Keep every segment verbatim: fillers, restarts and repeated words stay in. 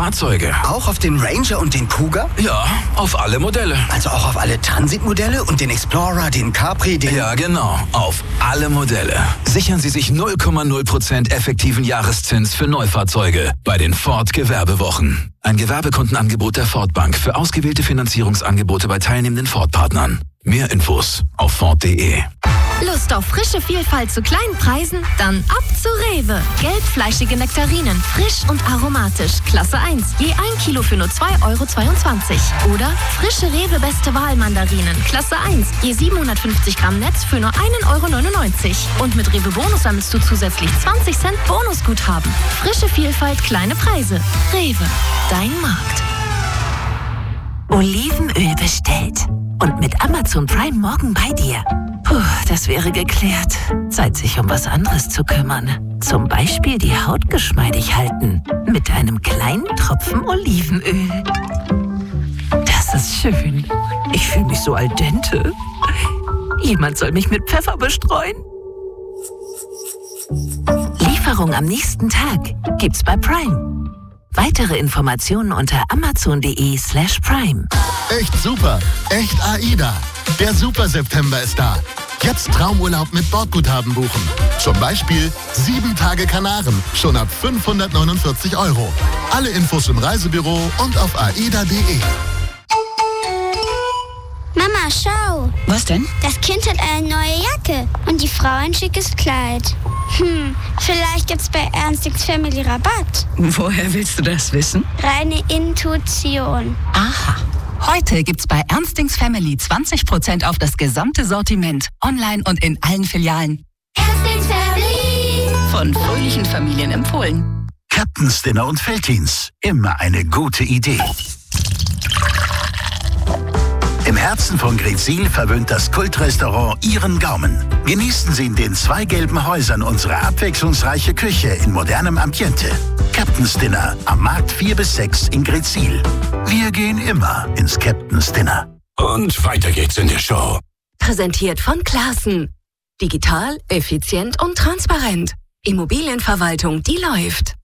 Fahrzeuge. Auch auf den Ranger und den Kuga? Ja, auf alle Modelle. Also auch auf alle Transit-Modelle und den Explorer, den Capri, den... Ja, genau. Auf alle Modelle. Sichern Sie sich null Komma null Prozent effektiven Jahreszins für Neufahrzeuge bei den Ford Gewerbewochen. Ein Gewerbekundenangebot der Ford Bank für ausgewählte Finanzierungsangebote bei teilnehmenden Ford-Partnern. Mehr Infos auf Ford punkt de. Lust auf frische Vielfalt zu kleinen Preisen? Dann ab zu Rewe. Gelbfleischige Nektarinen, frisch und aromatisch. Klasse eins, je ein Kilo für nur zwei Euro zweiundzwanzig. Oder frische Rewe Beste Wahl Mandarinen, Klasse eins, je siebenhundertfünfzig Gramm Netz für nur ein Euro neunundneunzig. Und mit Rewe Bonus sammelst du zusätzlich zwanzig Cent Bonusguthaben. Frische Vielfalt, kleine Preise. Rewe, dein Markt. Olivenöl bestellt. Und mit Amazon Prime morgen bei dir. Puh, das wäre geklärt. Zeit, sich um was anderes zu kümmern. Zum Beispiel die Haut geschmeidig halten. Mit einem kleinen Tropfen Olivenöl. Das ist schön. Ich fühle mich so al dente. Jemand soll mich mit Pfeffer bestreuen. Lieferung am nächsten Tag gibt's bei Prime. Weitere Informationen unter amazon.de slash prime. Echt super, echt AIDA. Der Super September ist da. Jetzt Traumurlaub mit Bordguthaben buchen. Zum Beispiel sieben Tage Kanaren, schon ab fünfhundertneunundvierzig Euro. Alle Infos im Reisebüro und auf aida punkt de. Mama, schau. Was denn? Das Kind hat eine neue Jacke und die Frau ein schickes Kleid. Hm, vielleicht gibt's bei Ernstings Family Rabatt. Woher willst du das wissen? Reine Intuition. Aha. Heute gibt's bei Ernstings Family zwanzig Prozent auf das gesamte Sortiment. Online und in allen Filialen. Ernstings Family. Von fröhlichen Familien empfohlen. Captain's Dinner und Veltins. Immer eine gute Idee. Im Herzen von Greetsiel verwöhnt das Kultrestaurant Ihren Gaumen. Genießen Sie in den zwei gelben Häusern unsere abwechslungsreiche Küche in modernem Ambiente. Captain's Dinner am Markt vier bis sechs in Greetsiel. Wir gehen immer ins Captain's Dinner. Und weiter geht's in der Show. Präsentiert von Classen. Digital, effizient und transparent. Immobilienverwaltung, die läuft.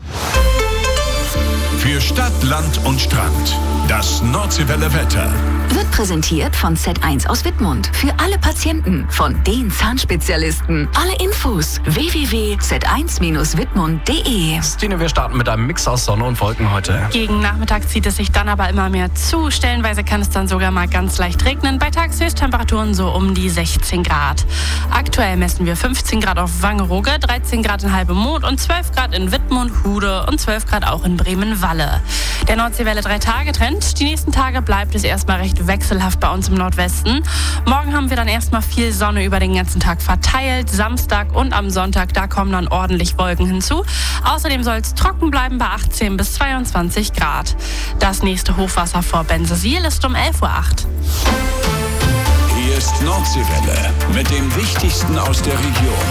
Für Stadt, Land und Strand. Das Nordseewelle Wetter. Wird präsentiert von Z eins aus Wittmund. Für alle Patienten von den Zahnspezialisten. Alle Infos w w w punkt z eins Bindestrich wittmund punkt de. Stine, wir starten mit einem Mix aus Sonne und Wolken heute. Gegen Nachmittag zieht es sich dann aber immer mehr zu. Stellenweise kann es dann sogar mal ganz leicht regnen. Bei Tagshöchsttemperaturen so um die sechzehn Grad. Aktuell messen wir fünfzehn Grad auf Wangerooge, dreizehn Grad in Halbemond und zwölf Grad in Wittmund, Hude und zwölf Grad auch in Bremen-Walle. Der Nordseewelle drei Tage Trend. Die nächsten Tage bleibt es erstmal recht wechselhaft bei uns im Nordwesten. Morgen haben wir dann erstmal viel Sonne über den ganzen Tag verteilt. Samstag und am Sonntag, da kommen dann ordentlich Wolken hinzu. Außerdem soll es trocken bleiben bei achtzehn bis zweiundzwanzig Grad. Das nächste Hochwasser vor Bensersiel ist um elf Uhr acht. Hier ist Nordseewelle mit dem Wichtigsten aus der Region.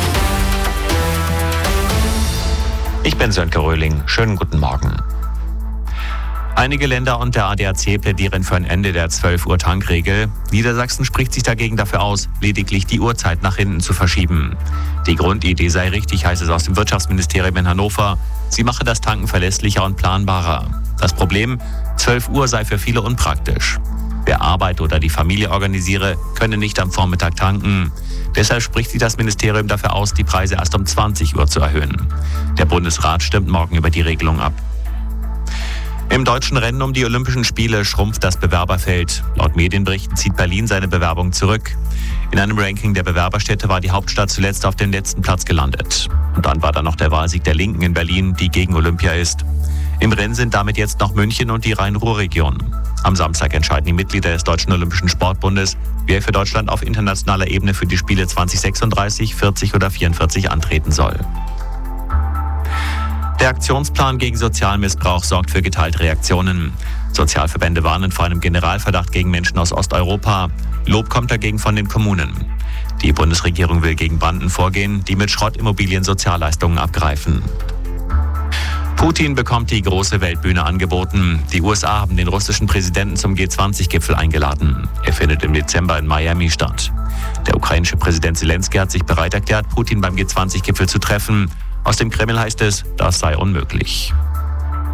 Ich bin Sönke Röhling. Schönen guten Morgen. Einige Länder und der A D A C plädieren für ein Ende der zwölf Uhr Tankregel. Niedersachsen spricht sich dagegen dafür aus, lediglich die Uhrzeit nach hinten zu verschieben. Die Grundidee sei richtig, heißt es aus dem Wirtschaftsministerium in Hannover. Sie mache das Tanken verlässlicher und planbarer. Das Problem, zwölf Uhr sei für viele unpraktisch. Wer Arbeit oder die Familie organisiere, könne nicht am Vormittag tanken. Deshalb spricht sich das Ministerium dafür aus, die Preise erst um zwanzig Uhr zu erhöhen. Der Bundesrat stimmt morgen über die Regelung ab. Im deutschen Rennen um die Olympischen Spiele schrumpft das Bewerberfeld. Laut Medienberichten zieht Berlin seine Bewerbung zurück. In einem Ranking der Bewerberstädte war die Hauptstadt zuletzt auf dem letzten Platz gelandet. Und dann war da noch der Wahlsieg der Linken in Berlin, die gegen Olympia ist. Im Rennen sind damit jetzt noch München und die Rhein-Ruhr-Region. Am Samstag entscheiden die Mitglieder des Deutschen Olympischen Sportbundes, wer für Deutschland auf internationaler Ebene für die Spiele zwanzig sechsunddreißig, vierzig oder vierundvierzig antreten soll. Der Aktionsplan gegen Sozialmissbrauch sorgt für geteilte Reaktionen. Sozialverbände warnen vor einem Generalverdacht gegen Menschen aus Osteuropa. Lob kommt dagegen von den Kommunen. Die Bundesregierung will gegen Banden vorgehen, die mit Schrottimmobilien Sozialleistungen abgreifen. Putin bekommt die große Weltbühne angeboten. Die U S A haben den russischen Präsidenten zum G zwanzig Gipfel eingeladen. Er findet im Dezember in Miami statt. Der ukrainische Präsident Zelensky hat sich bereit erklärt, Putin beim G zwanzig Gipfel zu treffen. Aus dem Kreml heißt es, das sei unmöglich.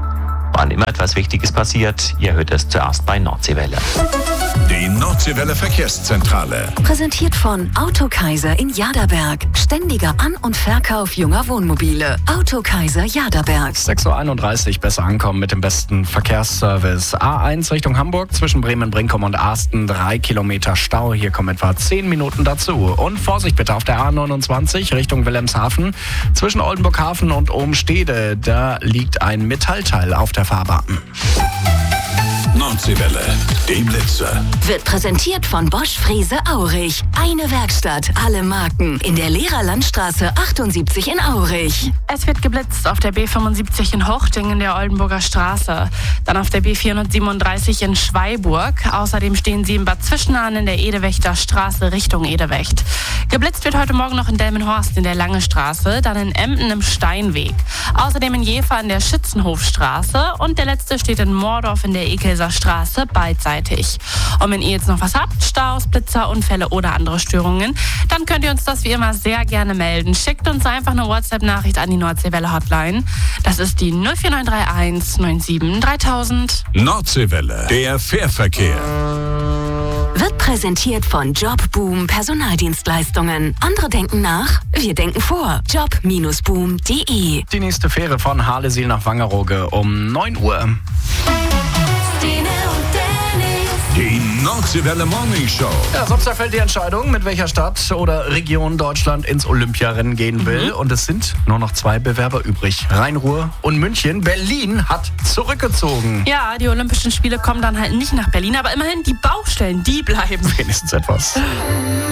Wann immer etwas Wichtiges passiert, ihr hört es zuerst bei Nordseewelle. Die Nordseewelle Verkehrszentrale. Präsentiert von Autokaiser in Jaderberg. Ständiger An- und Verkauf junger Wohnmobile. Autokaiser Jaderberg. sechs Uhr einunddreißig, besser ankommen mit dem besten Verkehrsservice. A eins Richtung Hamburg, zwischen Bremen-Brinkum und Asten, drei Kilometer Stau. Hier kommen etwa zehn Minuten dazu. Und Vorsicht bitte auf der A neunundzwanzig Richtung Wilhelmshaven. Zwischen Oldenburghafen und Ohm-Stede, da liegt ein Metallteil auf der Fahrbahn. Nordseewelle, die Blitzer. Wird präsentiert von Bosch Frese Aurich. Eine Werkstatt, alle Marken. In der Lehrerlandstraße achtundsiebzig in Aurich. Es wird geblitzt auf der B fünfundsiebzig in Hochding in der Oldenburger Straße. Dann auf der B vierhundertsiebenunddreißig in Schweiburg. Außerdem stehen sie in Bad Zwischenahn in der Edewechter Straße Richtung Edewecht. Geblitzt wird heute Morgen noch in Delmenhorst in der Lange Straße. Dann in Emden im Steinweg. Außerdem in Jever in der Schützenhofstraße. Und der letzte steht in Moordorf in der Ekelser Straße beidseitig. Und wenn ihr jetzt noch was habt, Staus, Blitzer, Unfälle oder andere Störungen, dann könnt ihr uns das wie immer sehr gerne melden. Schickt uns einfach eine WhatsApp-Nachricht an die Nordseewelle Hotline. Das ist die null vier neun drei eins neun sieben dreitausend. Nordseewelle, der Fährverkehr. Wird präsentiert von Jobboom Personaldienstleistungen. Andere denken nach, wir denken vor. job Bindestrich boom Punkt de. Die nächste Fähre von Harlesiel nach Wangerooge um neun Uhr. Die Nordseewelle Morning Show. Ja, Samstag fällt die Entscheidung, mit welcher Stadt oder Region Deutschland ins Olympiarennen gehen will. Mhm. Und es sind nur noch zwei Bewerber übrig. Rhein-Ruhr und München. Berlin hat zurückgezogen. Ja, die Olympischen Spiele kommen dann halt nicht nach Berlin, aber immerhin die Baustellen, die bleiben. Wenigstens etwas.